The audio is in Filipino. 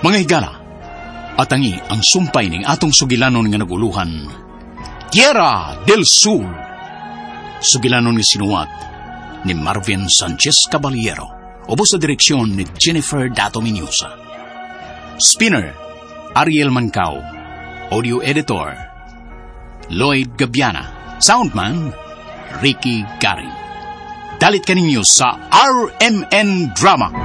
Mga higala, atangi ang sumpay ning atong sugilanon nga naguluhan, Tierra del Sur. Sugilanon nga sinuwat ni Marvin Sanchez Caballero, ubos sa direksyon ni Jennifer Dato Miñosa. Spinner, Ariel Mancao. Audio editor, Lloyd Gabiana. Soundman, Ricky Garin. Dalit kaninyo sa RMN Drama.